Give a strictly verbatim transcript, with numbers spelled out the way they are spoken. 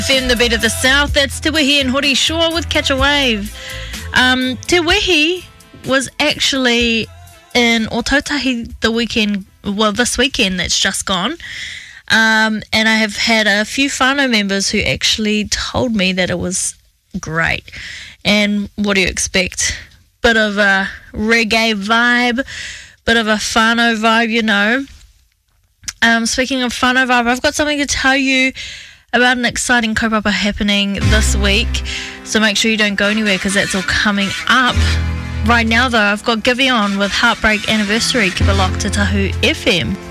F M, the beat of the South. That's Te Wehi and Hori Shaw with Catch a Wave. Um, Te Wehi was actually in Otautahi the weekend, well, this weekend that's just gone. Um, and I have had a few whānau members who actually told me that it was great. And what do you expect? Bit of a reggae vibe, bit of a whānau vibe, you know. Um, speaking of whānau vibe, I've got something to tell you about an exciting kaupapa happening this week. So make sure you don't go anywhere because that's all coming up. Right now, though, I've got Giveon with Heartbreak Anniversary. Keep it locked to Tahu F M.